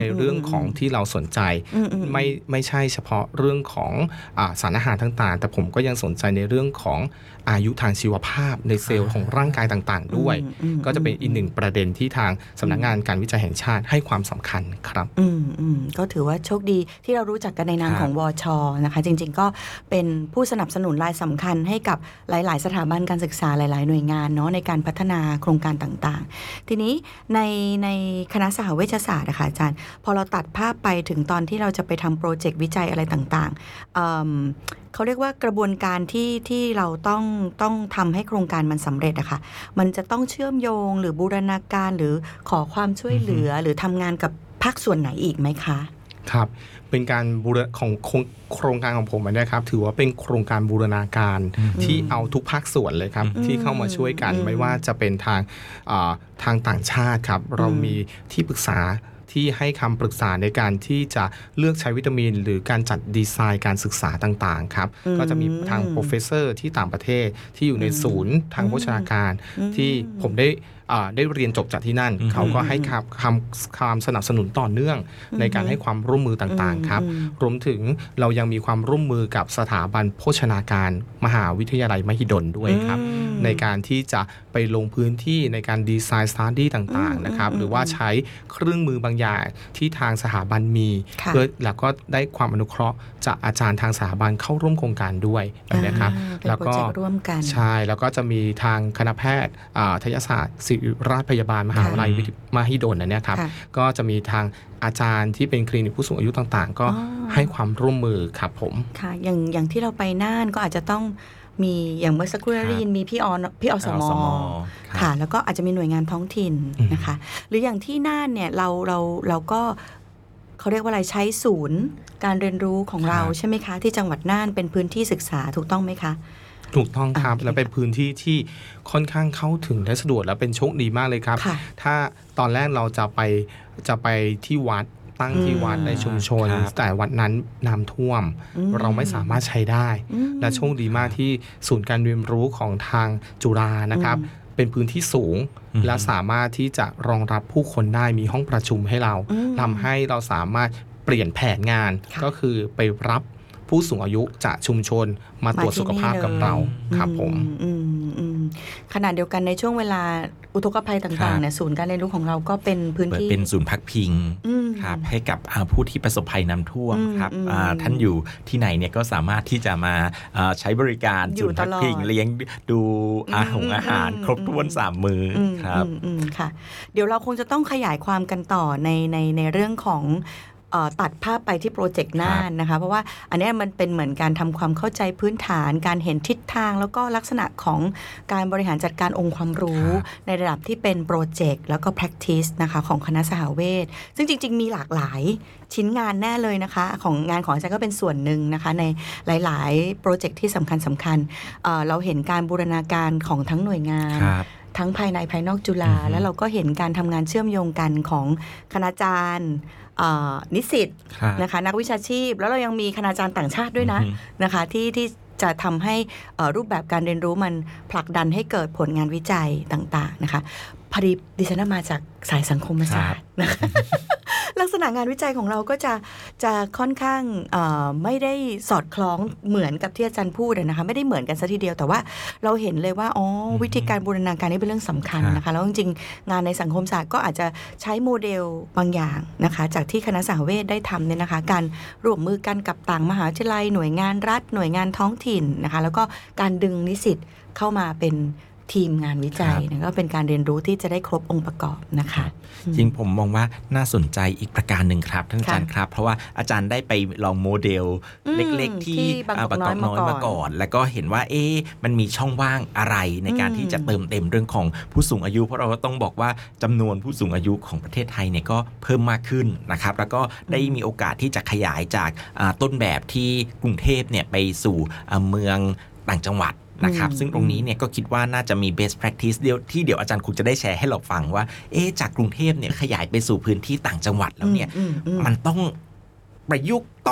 ในเรื่องของที่เราสนใจไม่ใช่เฉพาะเรื่องของสารอาหารต่างๆแต่ผมก็ยังสนใจในเรื่องของอายุทางชีวภาพในเซลล์ของร่างกายต่างๆด้วยก็จะเป็นอีกหนึ่งประเด็นที่ทางสำนักงานการวิจัยแห่งชาติให้ความสำคัญครับก็ถือว่าโชคดีที่เรารู้จักกันในนามของวช.นะคะจริงๆก็เป็นผู้สนับสนุนรายสำคัญให้กับหลายๆสถาบันการศึกษาหลายๆหน่วยงานเนาะในการพัฒนาโครงการต่างๆทีนี้ในคณะสหเวชศาสตร์นะคะอาจารย์พอเราตัดภาพไปถึงตอนที่เราจะไปทำโปรเจกต์วิจัยอะไรต่างๆเขาเรียกว่ากระบวนการที่เราต้องทำให้โครงการมันสำเร็จอะค่ะมันจะต้องเชื่อมโยงหรือบูรณาการหรือขอความช่วยเหลือหรือทำงานกับภาคส่วนไหนอีกไหมคะครับเป็นการของโครงการของผมนะครับถือว่าเป็นโครงการบูรณาการที่เอาทุกภาคส่วนเลยครับที่เข้ามาช่วยกันไม่ว่าจะเป็นทางต่างชาติครับเรามีที่ปรึกษาที่ให้คำปรึกษาในการที่จะเลือกใช้วิตามินหรือการจัดดีไซน์การศึกษาต่างๆครับก็จะมีทางโปรเฟสเซอร์ที่ต่างประเทศที่อยู่ในศูนย์ทางโภชนาการที่ผมได้เรียนจบจากที่นั่นเขาก็ให้ความสนับสนุนต่อเนื่องในการให้ความร่วมมือต่างๆครับรวมถึงเรายังมีความร่วมมือกับสถาบันโภชนาการมหาวิทยาลัยมหิดลด้วยครับในการที่จะไปลงพื้นที่ในการดีไซน์สตั๊ดดี้ต่างๆนะครับหรือว่าใช้เครื่องมือบางอย่างที่ทางสถาบันมีเพื่อแล้วก็ได้ความอนุเคราะห์จากอาจารย์ทางสถาบันเข้าร่วมโครงการด้วยแบบนี้ครับแล้วก็ใช่แล้วก็จะมีทางคณะแพทย์ทยศาสตร์ศิริราชพยาบาลมหาวิทยาลัยมหิดลเนี่ยครับก็จะมีทางอาจารย์ที่เป็นคลินิกผู้สูงอายุต่างๆก็ให้ความร่วมมือครับผมค่ะอย่างที่เราไปน่านก็อาจจะต้องมีอย่างเมื่อสักครู่ได้ยินมีพี่อสม.ค่ะแล้วก็อาจจะมีหน่วยงานท้องถิ่นนะคะหรืออย่างที่น่านเนี่ยเราก็เขาเรียกว่าอะไรใช้ศูนย์การเรียนรู้ของเราใช่ไหมคะที่จังหวัดน่านเป็นพื้นที่ศึกษาถูกต้องไหมคะถูกต้องครับและเป็นพื้นที่ที่ค่อนข้างเข้าถึงและสะดวกและเป็นโชคดีมากเลยครับถ้าตอนแรกเราจะไปที่วัดตั้งที่วัดในชุมชนแต่วัดนั้นน้ำท่วมเราไม่สามารถใช้ได้และโชคดีมากที่ศูนย์การเรียนรู้ของทางจุฬานะครับเป็นพื้นที่สูงและสามารถที่จะรองรับผู้คนได้มีห้องประชุมให้เราทำให้เราสามารถเปลี่ยนแผนงานก็คือไปรับผู้สูงอายุจากชุมชนมาตรวจสุขภาพกับเราครับผมขณะเดียวกันในช่วงเวลาอุทกภัยต่างๆเนี่ยศูนย์การเรียนรู้ของเราก็เป็นพื้นที่เป็นศูนย์พักพิงครับให้กับผู้ที่ประสบภัยน้ำท่วมครับท่านอยู่ที่ไหนเนี่ยก็สามารถที่จะมาใช้บริการศูนย์พักพิงเลี้ยงดูอาหารครบถ้วน3 มื้อครับค่ะเดี๋ยวเราคงจะต้องขยายความกันต่อในเรื่องของตัดภาพไปที่โปรเจกต์น่านนะคะเพราะว่าอันนี้มันเป็นเหมือนการทำความเข้าใจพื้นฐานการเห็นทิศทางแล้วก็ลักษณะของการบริหารจัดการองค์ความรู้ในระดับที่เป็นโปรเจกต์แล้วก็ practice นะคะของคณะสหเวชซึ่งจริงๆมีหลากหลายชิ้นงานแน่เลยนะคะของงานของอาจารย์ก็เป็นส่วนหนึ่งนะคะในหลายๆโปรเจกต์ที่สำคัญเราเห็นการบูรณาการของทั้งหน่วยงานทั้งภายในภายนอกจุฬาแล้วเราก็เห็นการทำงานเชื่อมโยงกันของคณาจารย์นิสิตนะคะนักวิชาชีพแล้วเรายังมีคณาจารย์ต่างชาติด้วยนะคะที่จะทำให้รูปแบบการเรียนรู้มันผลักดันให้เกิดผลงานวิจัยต่างๆนะคะพอดีดิฉันมาจากสายสังคมศาสตร์นะคะลักษณะงานวิจัยของเราก็จะค่อนข้างไม่ได้สอดคล้องเหมือนกับที่อาจารย์พูดนะคะไม่ได้เหมือนกันซะทีเดียวแต่ว่าเราเห็นเลยว่าวิธีการบูรณาการนี่เป็นเรื่องสำคัญนะคะแล้วจริงๆงานในสังคมศาสตร์ก็อาจจะใช้โมเดลบางอย่างนะคะจากที่คณะสหเวชได้ทำเนี่ยนะคะการร่วมมือกันกับต่างมหาวิทยาลัยหน่วยงานรัฐหน่วยงานท้องถิ่นนะคะแล้วก็การดึงนิสิตเข้ามาเป็นทีมงานวิจัยนะก็เป็นการเรียนรู้ที่จะได้ครบองค์ประกอบนะคะจริงผมมองว่าน่าสนใจอีกประการหนึ่งครับท่านอาจารย์ครับเพราะว่าอาจารย์ได้ไปลองโมเดลเล็กๆที่บางกอกน้อยมาก่อนแล้วก็เห็นว่ามันมีช่องว่างอะไรในการที่จะเติมเต็มเรื่องของผู้สูงอายุเพราะเราก็ต้องบอกว่าจำนวนผู้สูงอายุของประเทศไทยเนี่ยก็เพิ่มมากขึ้นนะครับแล้วก็ได้มีโอกาสที่จะขยายจากต้นแบบที่กรุงเทพเนี่ยไปสู่เมืองต่างจังหวัดนะครับซึ่งตรงนี้เนี่ยก็คิดว่าน่าจะมี best practice เดี๋ยวอาจารย์คงจะได้แชร์ให้เราฟังว่าจากกรุงเทพเนี่ยขยายไปสู่พื้นที่ต่างจังหวัดแล้วเนี่ยมันต้องประยุกต์ต้อง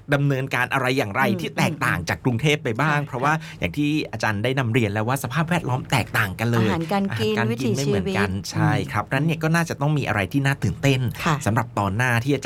ดำเนินการอะไรอย่างไรที่แตกต่างจากกรุงเทพไปบ้าง เพราะว่าอย่างที่อาจารย์ได้นำเรียนแล้วว่าสภาพแวดล้อมแตกต่างกันเลยอาหารการกินวิถีไม่ชีเหมือนวิกัตนใช่ครับนั้นเนี่ยก็น่าจะต้องมีอะไรที่น่าตื่นเต้นค่ะสำหรับตอนหน้าที่